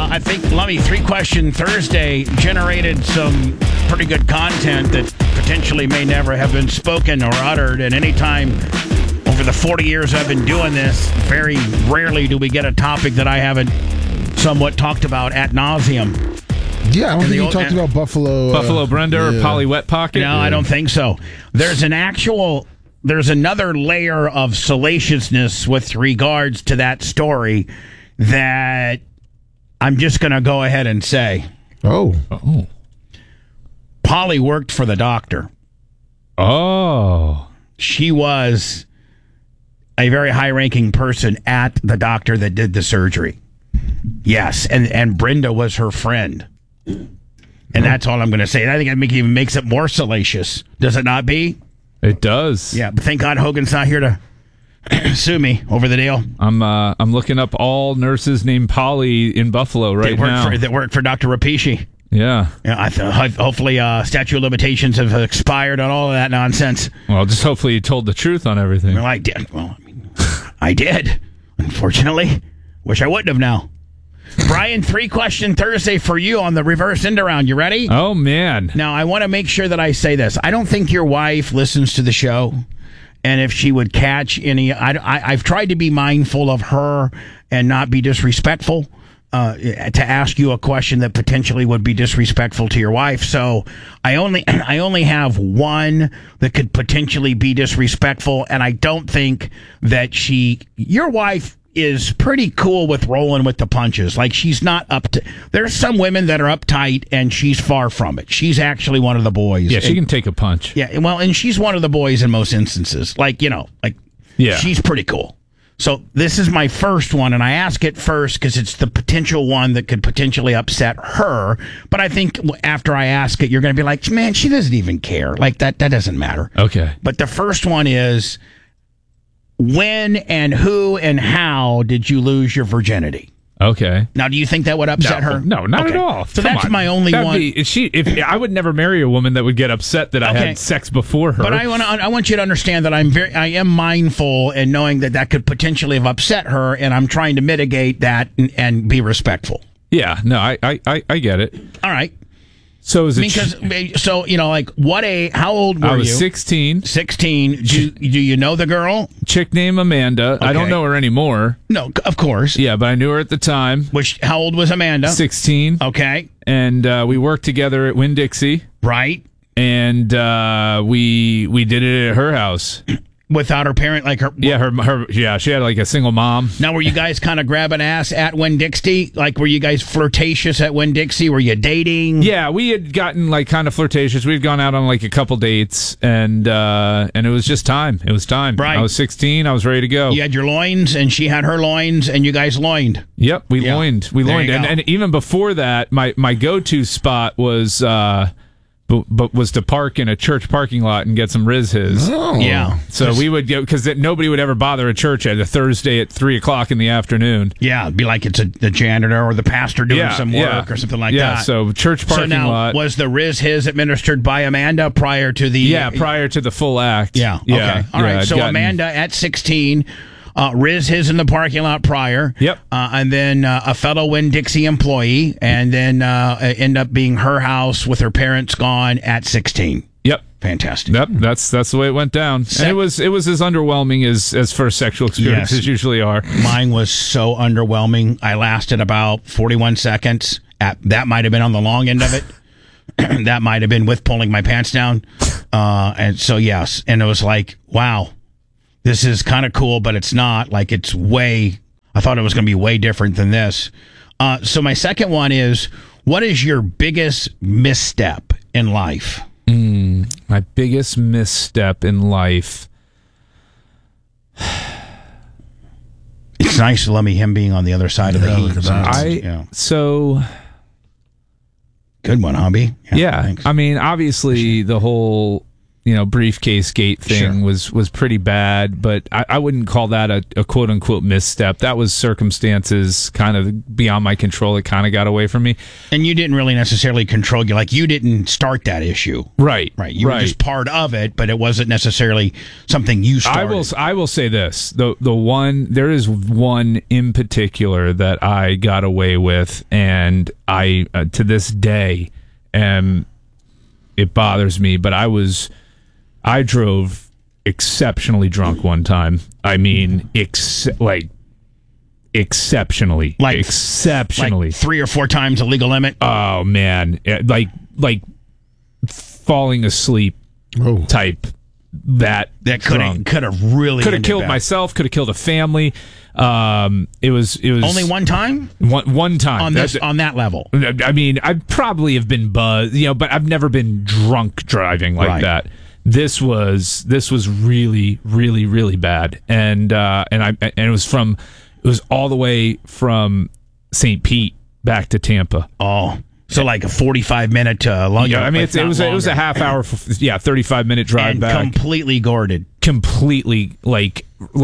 I think, Lummy, 3-Question Thursday generated some pretty good content that potentially may never have been spoken or uttered. And any time over the 40 years I've been doing this, very rarely do we get a topic that I haven't somewhat talked about ad nauseum. Yeah, I don't think you talked about Buffalo Brenda or Polly Wet Pocket. No, I don't think so. There's another layer of salaciousness with regards to that story that I'm just going to go ahead and say. Oh. Polly worked for the doctor. Oh. She was a very high-ranking person at the doctor that did the surgery. Yes, and Brenda was her friend. And that's all I'm going to say. I think it even makes it more salacious. Does it not be? It does. Yeah, but thank God Hogan's not here to sue me over the deal. I'm looking up all nurses named Polly in Buffalo now. That work for Dr. Rapishi. Yeah. Hopefully statute of limitations have expired on all of that nonsense. Well, just hopefully you told the truth on everything. Well, I did. I did. Unfortunately. Wish I wouldn't have now. Brian, 3-Question Thursday for you on the reverse end around. You ready? Oh, man. Now, I want to make sure that I say this. I don't think your wife listens to the show. And if she would catch any... I've tried to be mindful of her and not be disrespectful to ask you a question that potentially would be disrespectful to your wife. So I only have one that could potentially be disrespectful. And I don't think that your wife is pretty cool with rolling with the punches. Like, she's not there's some women that are uptight, and she's far from it. She's actually one of the boys. Yeah, she can take a punch. Yeah, well, and she's one of the boys in most instances. She's pretty cool. So this is my first one, and I ask it first because it's the potential one that could potentially upset her. But I think after I ask it, you're going to be like, man, she doesn't even care. Like, that doesn't matter. Okay. But the first one is, when and who and how did you lose your virginity? Okay. Now, do you think that would upset her? No, not at all. So that's my only one. If I would never marry a woman that would get upset that I had sex before her. But I want you to understand that I am mindful and knowing that could potentially have upset her, and I'm trying to mitigate that and be respectful. Yeah. No, I get it. All right. So is it how old were you? I was 16. 16. Do you know the girl? Chick named Amanda. Okay. I don't know her anymore. No, of course. Yeah, but I knew her at the time. How old was Amanda? 16. Okay. And we worked together at Winn-Dixie. Right. And we did it at her house. Without her parent, like her... Yeah, she had like a single mom. Now, were you guys kind of grabbing ass at Winn-Dixie? Like, were you guys flirtatious at Winn-Dixie? Were you dating? Yeah, we had gotten like kind of flirtatious. We'd gone out on like a couple dates, and it was just time. It was time. Right. I was 16. I was ready to go. You had your loins, and she had her loins, and you guys loined. Yep, we loined. We loined. And even before that, my go-to spot was... But was to park in a church parking lot and get some Riz His. Oh. Yeah. So we would go, because nobody would ever bother a church at a Thursday at 3 o'clock in the afternoon. Yeah, it'd be like it's the janitor or the pastor doing some work or something like that. Yeah, so church parking lot. Was the Riz His administered by Amanda prior to the... Yeah, prior to the full act. Yeah, okay. All right, so Amanda at 16... Riz His in the parking lot prior. Yep. And then a fellow Winn-Dixie employee, and then end up being her house with her parents gone at 16. Yep. Fantastic. Yep. That's the way it went down. And it was as underwhelming as first sexual experiences usually are. Mine was so underwhelming. I lasted about 41 seconds. That might have been on the long end of it. That might have been with pulling my pants down. And so, yes. And it was like, wow. This is kind of cool, but it's not. Like, I thought it was going to be way different than this. So my second one is, what is your biggest misstep in life? My biggest misstep in life. It's nice to let me him being on the other side of the heat. So... Good one, hubby. Yeah. I mean, obviously, the whole... briefcase gate thing was pretty bad, but I wouldn't call that a quote unquote misstep. That was circumstances kind of beyond my control. It kind of got away from me. And you didn't really necessarily control. You didn't start that issue. Right. You were just part of it, but it wasn't necessarily something you started. I will say this. There is one in particular that I got away with, and I to this day it bothers me, but I drove exceptionally drunk one time. I mean, exceptionally. Exceptionally. Like 3 or 4 times the legal limit? Oh, man. Like falling asleep type. That could have really killed myself, could have killed a family. It was only one time. One time on that level. I mean, I probably have been buzzed, but I've never been drunk driving like that. This was really, really, really bad, and it was all the way from St. Pete back to Tampa. Oh. So like a 45-minute long. Yeah, I mean it was a half hour, 35-minute drive and back. Completely gourded. Completely like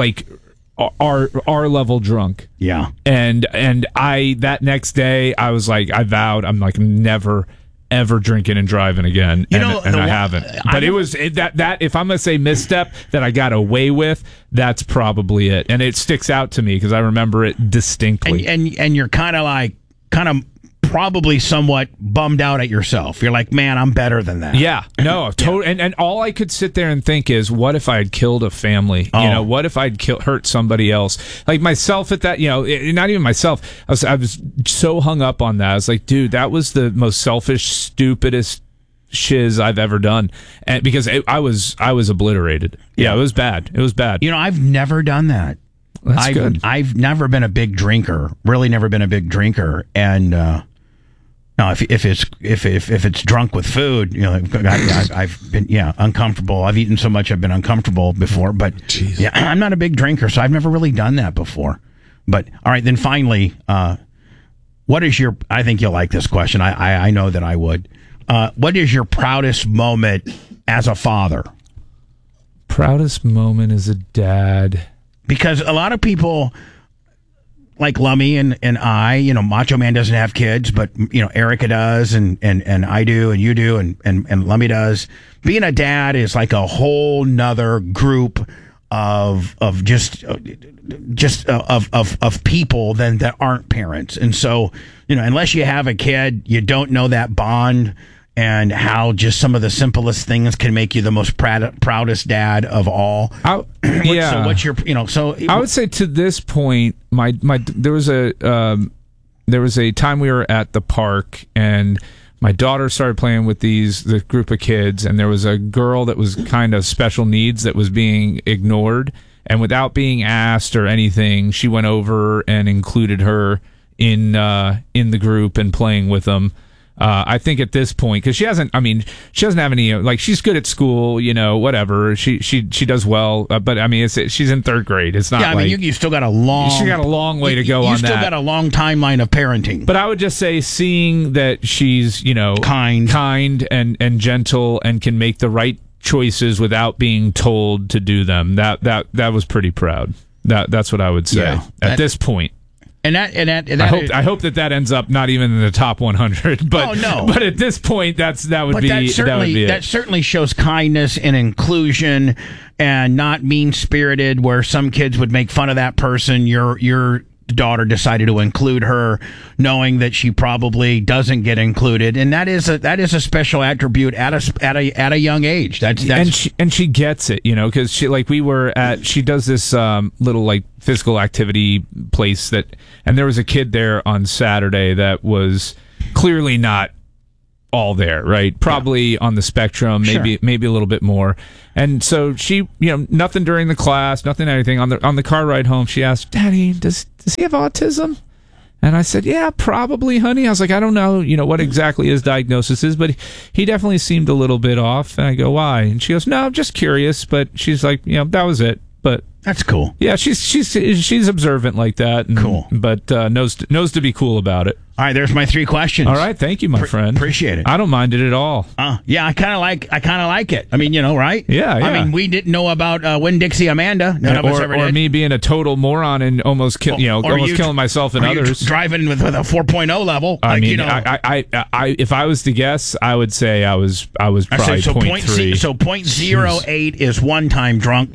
our level drunk. Yeah. And I that next day I was like, I vowed I'm like never ever drinking and driving again. And I haven't. But it was that if I'm gonna say misstep that I got away with, that's probably it. And it sticks out to me because I remember it distinctly. And you're kind of probably somewhat bummed out at yourself. You're like, man, I'm better than that. Yeah, no, totally. And all I could sit there and think is, what if I had killed a family? What if I'd hurt somebody else? Like myself at that, not even myself. I was so hung up on that. I was like, dude, that was the most selfish, stupidest shiz I've ever done. And because I was obliterated. Yeah, it was bad. It was bad. I've never done that. That's good. I've never been a big drinker. Really, never been a big drinker. And now, if it's drunk with food, I've been uncomfortable. I've eaten so much I've been uncomfortable before. But I'm not a big drinker, so I've never really done that before. But all right, then finally, what is your? I think you'll like this question. I know that I would. What is your proudest moment as a father? Proudest moment as a dad. Because a lot of people, like Lummy and I, Macho Man doesn't have kids, but Erica does, and I do, and you do, and Lummy does. Being a dad is like a whole nother group of people that aren't parents, and so unless you have a kid, you don't know that bond and how just some of the simplest things can make you the most proudest dad of all. So what's your I would say to this point, there was a time we were at the park and my daughter started playing with the group of kids, and there was a girl that was kind of special needs that was being ignored, and without being asked or anything, she went over and included her in the group and playing with them. I think at this point, because she doesn't have any, she's good at school, whatever. She does well, but I mean, she's in 3rd grade. It's not you still got a long way to go on that. You still got a long timeline of parenting. But I would just say seeing that she's, kind and gentle and can make the right choices without being told to do them. That was pretty proud. That's what I would say at this point. And I hope that ends up not even in the top 100. But But at this point, that would be it. That certainly shows kindness and inclusion, and not mean spirited. Where some kids would make fun of that person, your daughter decided to include her, knowing that she probably doesn't get included, and that is a special attribute at a young age. And she gets it, because she does this little physical activity place and there was a kid there on Saturday that was clearly not all there, right? Probably on the spectrum, maybe a little bit more. And so she, nothing during the class, nothing anything. On the car ride home, she asked, "Daddy, does he have autism?" And I said, "Yeah, probably, honey." I was like, "I don't know, what exactly his diagnosis is, but he definitely seemed a little bit off." And I go, "Why?" And she goes, "No, I'm just curious." But she's like, that was it. But that's cool. Yeah, she's observant like that. And, cool. But knows to be cool about it. All right, there's my 3 questions. All right, thank you, my friend. Appreciate it. I don't mind it at all. Yeah, I kind of like it. I mean, right? Yeah. I mean, we didn't know about Winn-Dixie Amanda. None of us ever did. Or me being a total moron and almost killing myself and others. Driving with a 4.0 level. I mean, I if I was to guess, I would say I was probably 0.3. So 0.08 is one time drunk.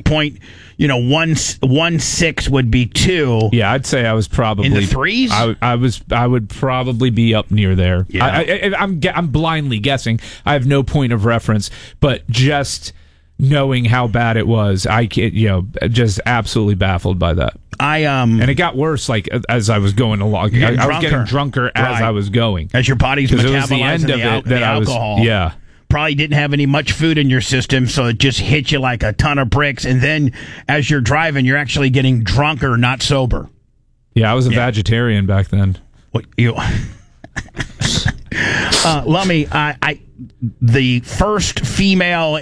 1.16 would be 2. Yeah, I'd say I was probably in the 3s. I would probably be up near there. Yeah. I'm blindly guessing. I have no point of reference, but just knowing how bad it was, I just absolutely baffled by that. And it got worse as I was going along. I was getting drunker as I was going. As your body's metabolizing it was the end of it that alcohol. Yeah. Probably didn't have much food in your system, so it just hit you like a ton of bricks. And then as you're driving, you're actually getting drunker, not sober. Yeah, I was a vegetarian back then. What you? Lummy, the first female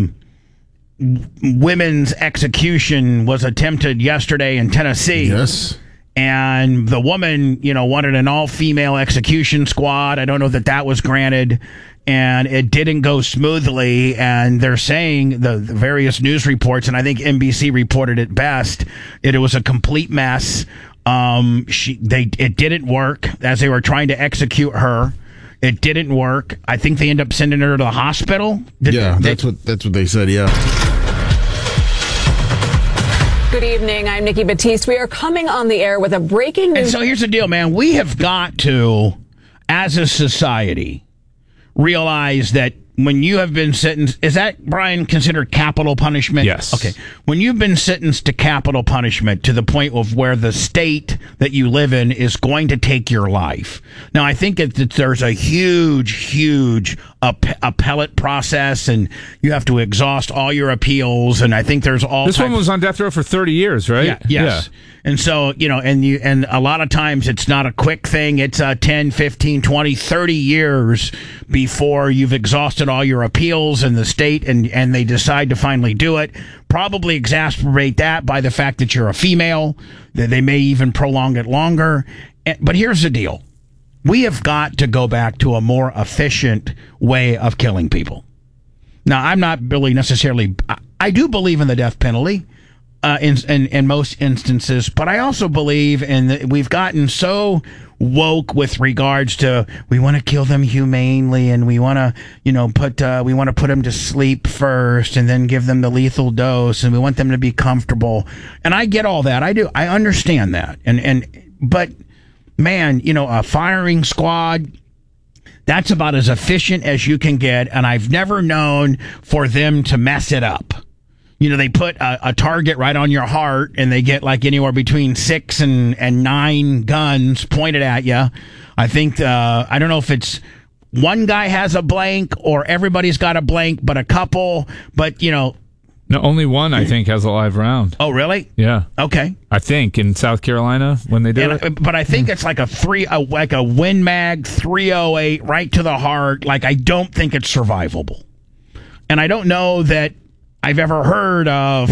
women's execution was attempted yesterday in Tennessee. Yes. And the woman, wanted an all-female execution squad. I don't know that was granted. And it didn't go smoothly. And they're saying, the various news reports, and I think NBC reported it best, it was a complete mess. It didn't work as they were trying to execute her. It didn't work. I think they end up sending her to the hospital. That's what they said, yeah. Good evening. I'm Nikki Batiste. We are coming on the air with a breaking news. And so here's the deal, man. We have got to, as a society, realize that when you have been sentenced, is that, Brian, considered capital punishment? Yes. Okay. When you've been sentenced to capital punishment to the point of where the state that you live in is going to take your life. Now, I think that there's a huge appellate process, and you have to exhaust all your appeals, and I think there's all This one was on death row for 30 years, right? Yeah, yes. Yeah. And so, and a lot of times it's not a quick thing. It's 10, 15, 20, 30 years before you've exhausted all your appeals in the state and they decide to finally do it. Probably exacerbate that by the fact that you're a female, that they may even prolong it longer. But here's the deal. We have got to go back to a more efficient way of killing people. Now, I'm not really necessarily, I do believe in the death penalty. In most instances, but I also believe we've gotten so woke with regards to we want to kill them humanely and we want to put them to sleep first and then give them the lethal dose and we want them to be comfortable. And I get all that. I do. I understand that. But man, a firing squad, that's about as efficient as you can get, and I've never known for them to mess it up. They put a target right on your heart, and they get like anywhere between 6 and 9 guns pointed at you. I think, I don't know if it's one guy has a blank or everybody's got a blank, but a couple, but No, only one, I think, has a live round. Oh, really? Yeah. Okay. I think in South Carolina when they do it. But I think it's like like a Win Mag 308 right to the heart. Like, I don't think it's survivable. And I don't know that I've ever heard of.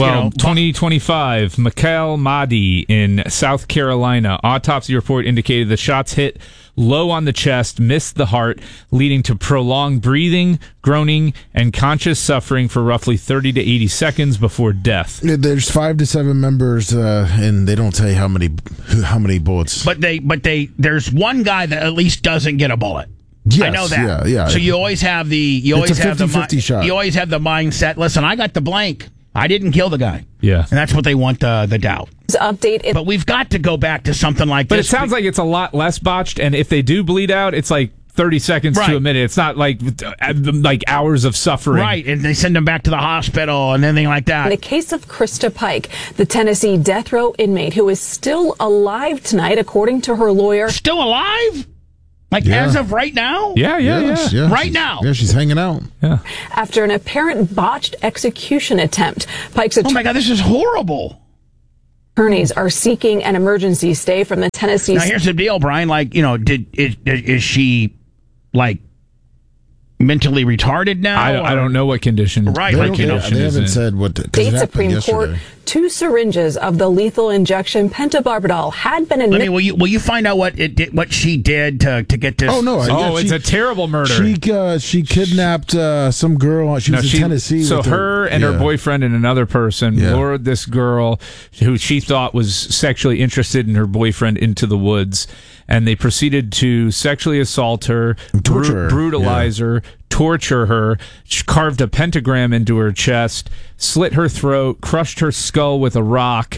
2025, Mikhail Mahdi in South Carolina. Autopsy report indicated the shots hit low on the chest, missed the heart, leading to prolonged breathing, groaning, and conscious suffering for roughly 30 to 80 seconds before death. There's 5 to 7 members, and they don't tell you how many bullets. But there's one guy that at least doesn't get a bullet. Yes, I know that. Yeah. So you always have the 50-50 shot. You always have the mindset. Listen, I got the blank. I didn't kill the guy. Yeah, and that's what they want the doubt. Update. But we've got to go back to something like this. But it sounds like it's a lot less botched, and if they do bleed out, it's like 30 seconds to a minute. It's not like hours of suffering. Right, and they send them back to the hospital and anything like that. In the case of Krista Pike, the Tennessee death row inmate who is still alive tonight, according to her lawyer. Still alive? As of right now? Yeah. Right now? Yeah, she's hanging out. Yeah. After an apparent botched execution attempt, Pike's oh my God, this is horrible. Attorneys are seeking an emergency stay from the Tennessee. Now here's the deal, Brian. Is she mentally retarded now? I don't know what condition. Right, They, like, don't- you know, they haven't said what. State Supreme Court, 2 syringes of the lethal injection pentobarbital had been I administered. mean, will you find out what she did to get this? Oh no! It's a terrible murder. She kidnapped some girl. She was in Tennessee. So with her and her boyfriend and another person lured this girl who she thought was sexually interested in her boyfriend into the woods, and they proceeded to sexually assault her, Torture her. brutalize her, torture her, carved a pentagram into her chest, slit her throat, crushed her skull with a rock.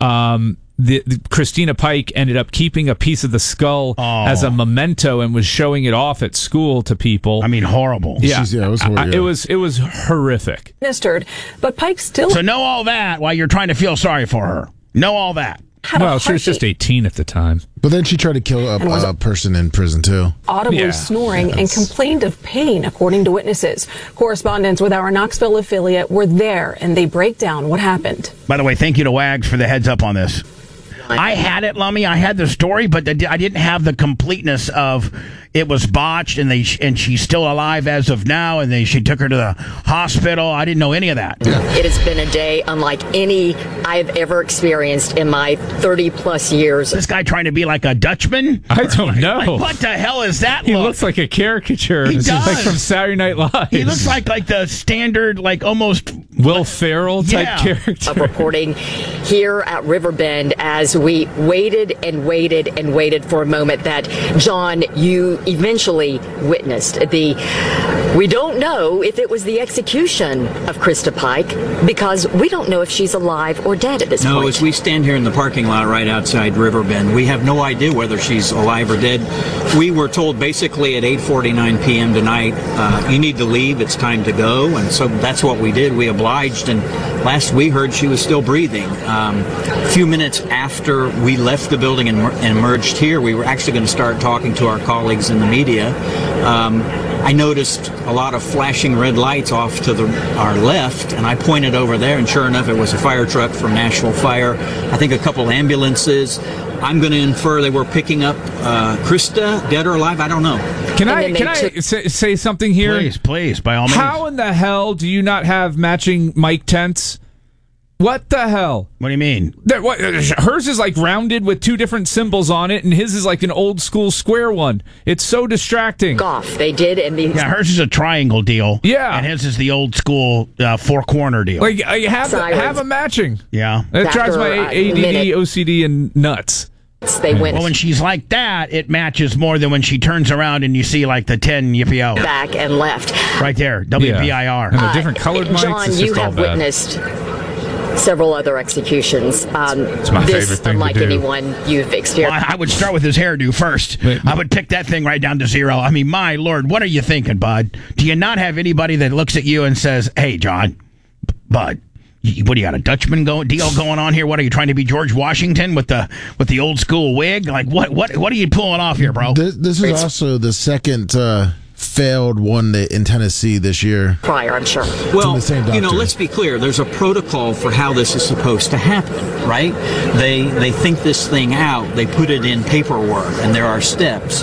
The Christina Pike ended up keeping a piece of the skull as a memento and was showing it off at school to people. I mean, horrible. Yeah, it was it was horrific. But Pike still So know all that while you're trying to feel sorry for her. Know all that. had a Well, she was just heartbeat, 18 at the time. But then she tried to kill a person in prison too. audibly snoring and complained of pain, according to witnesses. Correspondents with our Knoxville affiliate were there, and they break down what happened. By the way, thank you to Wags for the heads up on this. I had it, Lummy. I had the story, but I didn't have the completeness of it was botched, and she's still alive as of now, and she took her to the hospital. I didn't know any of that. It has been a day unlike any I've ever experienced in my 30-plus years. This guy trying to be like a Dutchman? I don't know. Like, what the hell is that? He look? looks like a caricature. He This does. is like from Saturday Night Live. He looks like the standard, like almost Will Ferrell type character. Of reporting here at Riverbend as we waited and waited and waited for a moment that, John, you eventually witnessed. We don't know if it was the execution of Krista Pike because we don't know if she's alive or dead at this point. No, as we stand here in the parking lot right outside Riverbend, we have no idea whether she's alive or dead. We were told basically at 8:49 p.m. tonight, you need to leave, it's time to go, and so that's what we did. We obliged, and last we heard she was still breathing. A few minutes after we left the building and emerged here, we were actually going to start talking to our colleagues in the media. I noticed a lot of flashing red lights off to our left, and I pointed over there, and sure enough, it was a fire truck from Nashville Fire. I think a couple ambulances. I'm going to infer they were picking up Krista, dead or alive. I don't know. Can I say something here? Please, by all means. How in the hell do you not have matching mic tents? What the hell? What do you mean? Hers is like rounded with 2 different symbols on it, and his is like an old school square one. It's so distracting. Off. They did, and Yeah, hers is a triangle deal. Yeah. And his is the old school 4-corner deal. Like, have a matching. Yeah. It drives my ADD, minute. OCD, and nuts. they went Well, when she's like that, it matches more than when she turns around and you see like the 10 yippee-o. back and left. Right there, WBIR. And the different colored mics. John, it's you just all have bad. witnessed several other executions. It's my favorite this, thing to unlike do. anyone you've experienced. I would start with his hairdo first. I would pick that thing right down to 0. I mean, my Lord, what are you thinking, bud? Do you not have anybody that looks at you and says, "Hey, John, bud, what do you got, a Dutchman deal going on here? What are you trying to be, George Washington with the old school wig? Like what are you pulling off here, bro?" This is also the second failed one in Tennessee this year. Prior, I'm sure. Well, the same doctor. let's be clear. There's a protocol for how this is supposed to happen, right? They think this thing out. They put it in paperwork, and there are steps.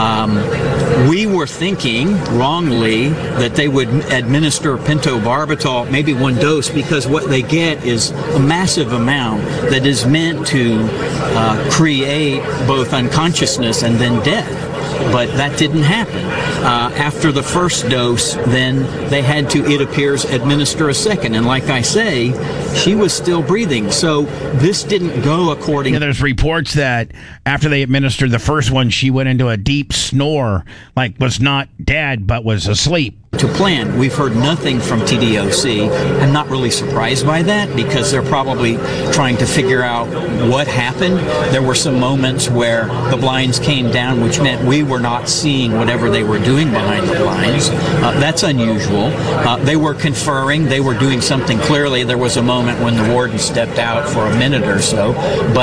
We were thinking wrongly that they would administer pentobarbital, maybe 1 dose, because what they get is a massive amount that is meant to create both unconsciousness and then death. But that didn't happen. After the first dose, then they had to, it appears, administer a second. And like I say, she was still breathing. So this didn't go according. Yeah, there's reports that after they administered the first one, she went into a deep snore, like was not dead, but was asleep. To plan. We've heard nothing from TDOC. I'm not really surprised by that because they're probably trying to figure out what happened. There were some moments where the blinds came down, which meant we were not seeing whatever they were doing behind the blinds. That's unusual. They were conferring. They were doing something. Clearly, there was a moment when the warden stepped out for a minute or so. But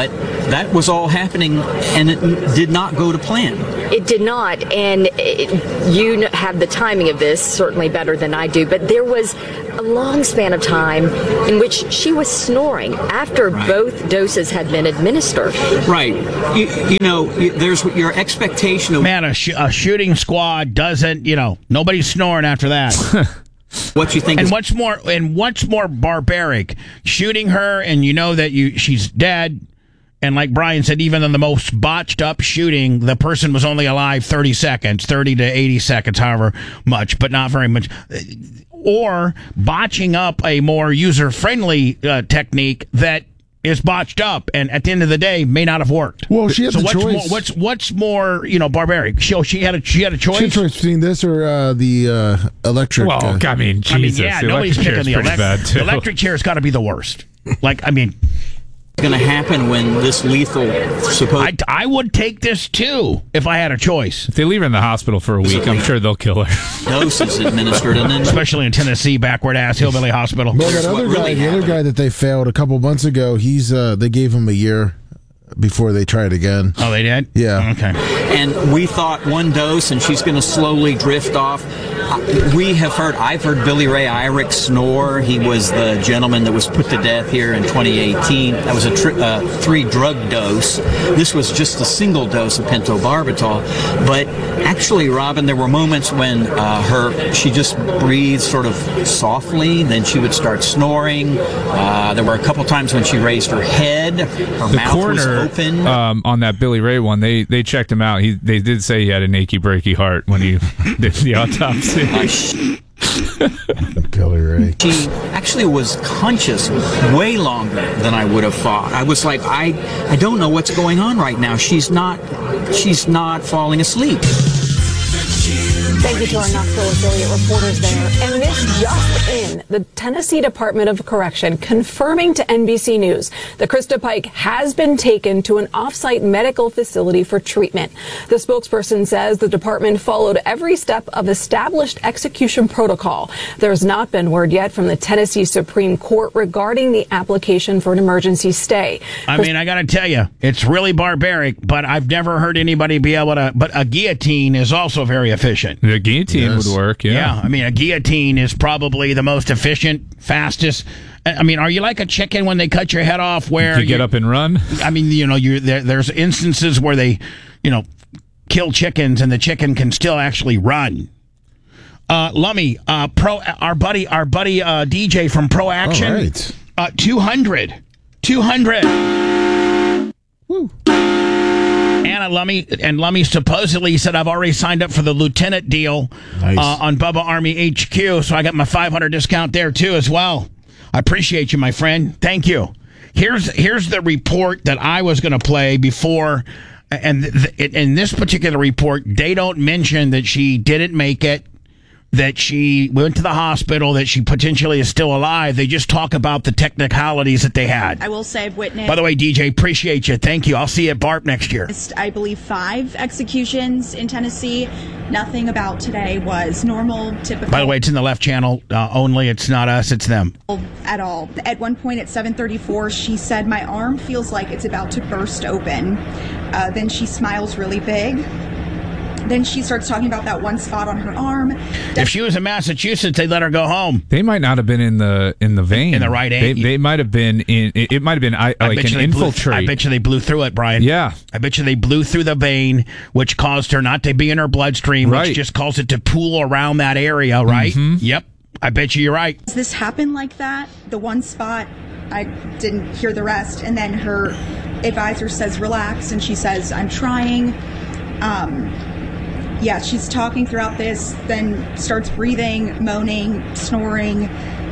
that was all happening, and it did not go to plan. It did not, and you have the timing of this certainly better than I do, but there was a long span of time in which she was snoring after both doses had been administered. Right. There's your expectation of... Man, a shooting squad doesn't, nobody's snoring after that. What you think? And what's more barbaric, shooting her and you know that she's dead. And like Brian said, even in the most botched up shooting, the person was only alive 30 seconds, 30 to 80 seconds, however much, but not very much. Or botching up a more user-friendly technique that is botched up and at the end of the day may not have worked. Well, she had the choice. What's more, barbaric? She had a choice. She had a choice between this or the electric. Well, I mean, Jesus, nobody's picking the electric. The electric chair's got to be the worst. Going to happen when this lethal I would take this too if I had a choice. If they leave her in the hospital for a week, I'm sure they'll kill her. dose is administered, and then especially in Tennessee, backward ass hillbilly hospital. Well, that other guy, the other guy that they failed a couple months ago, he's they gave him a year before they tried again. Oh, they did? Yeah. Okay. And we thought one dose, and she's going to slowly drift off. I've heard Billy Ray Irick snore. He was the gentleman that was put to death here in 2018. That was a 3-drug dose. This was just a single dose of pentobarbital. But actually, Robin, there were moments when she just breathed sort of softly, then she would start snoring. There were a couple times when she raised her head, her mouth was open. On that Billy Ray one, they checked him out. They did say he had an achy breaky heart when he did the autopsy. Billy Ray. She actually was conscious way longer than I would have thought. I was like, I don't know what's going on right now. She's not falling asleep. Thank you to our Knoxville affiliate reporters there. And this just in, the Tennessee Department of Correction confirming to NBC News that Krista Pike has been taken to an off-site medical facility for treatment. The spokesperson says the department followed every step of established execution protocol. There's not been word yet from the Tennessee Supreme Court regarding the application for an emergency stay. I mean, I got to tell you, it's really barbaric, but I've never heard anybody be able to. But a guillotine is also very efficient. The guillotine would work, yeah. Yeah, I mean, a guillotine is probably the most efficient, fastest. I mean, are you like a chicken when they cut your head off where you get up and run? I mean, there's instances where they, kill chickens and the chicken can still actually run. Lummy, our buddy DJ from Pro Action. All right. 200. Woo. Anna Lummy supposedly said, I've already signed up for the lieutenant deal on Bubba Army HQ, so I got my $500 discount there too as well. I appreciate you, my friend. Thank you. Here's the report that I was going to play before, and in this particular report, they don't mention that she didn't make it, that she went to the hospital, that she potentially is still alive. They just talk about the technicalities that they had. I will say I've witnessed... By the way, DJ, appreciate you. Thank you. I'll see you at BARP next year. I believe 5 executions in Tennessee. Nothing about today was normal, typical. By the way, it's in the left channel only. It's not us, it's them. At all. At one point at 7:34, she said, my arm feels like it's about to burst open. Then she smiles really big. Then she starts talking about that one spot on her arm. If she was in Massachusetts, they'd let her go home. They might not have been in the vein. In the right vein. They might have been in. It might have been like an infiltrate. I bet you they blew through it, Brian. Yeah. I bet you they blew through the vein, which caused her not to be in her bloodstream, right. Which just caused it to pool around that area, right? Mm-hmm. Yep. I bet you're right. Does this happen like that? The one spot, I didn't hear the rest. And then her advisor says, relax. And she says, I'm trying. Yeah, she's talking throughout this, then starts breathing, moaning, snoring.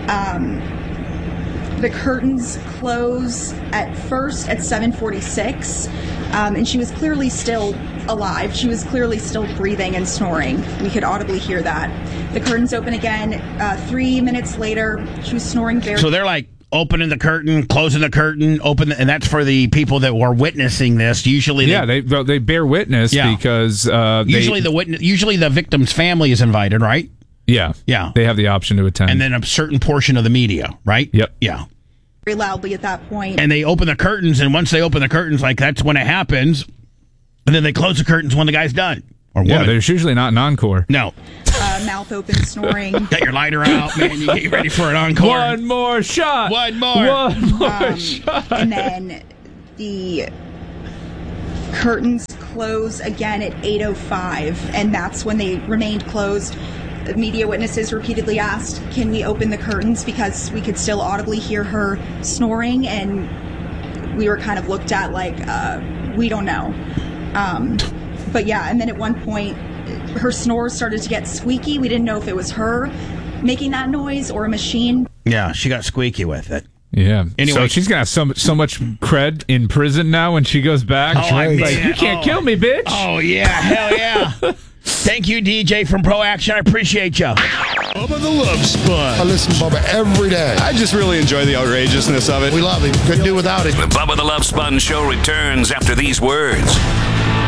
The curtains close at first at 7:46, and she was clearly still alive. She was clearly still breathing and snoring. We could audibly hear that. The curtains open again 3 minutes later. She was snoring very... So they're like, opening the curtain, closing the curtain, and that's for the people that were witnessing this. Usually, they bear witness because usually the victim's family is invited, right? Yeah, yeah, they have the option to attend, and then a certain portion of the media, right? Yep, yeah. very loudly at that point. And they open the curtains, and once they open the curtains, like that's when it happens. And then they close the curtains when the guy's done. Or woman. Yeah, there's usually not an encore. No. Mouth open, snoring. Got your lighter out, man. You get ready for an encore. One more shot. One more shot. And then the curtains close again at 8:05, and that's when they remained closed. The media witnesses repeatedly asked, can we open the curtains, because we could still audibly hear her snoring, and we were kind of looked at like, we don't know. But yeah, and then at one point, her snores started to get squeaky. We didn't know if it was her making that noise or a machine. Yeah, she got squeaky with it. Yeah. Anyway, so she's going to have so much cred in prison now when she goes back. Oh, I mean, like, you can't kill me, bitch. Oh, yeah. Hell yeah. Thank you, DJ from Pro Action. I appreciate you. Bubba the Love Sponge. I listen to Bubba every day. I just really enjoy the outrageousness of it. We love him. Couldn't do without him. The Bubba the Love Sponge Show returns after these words.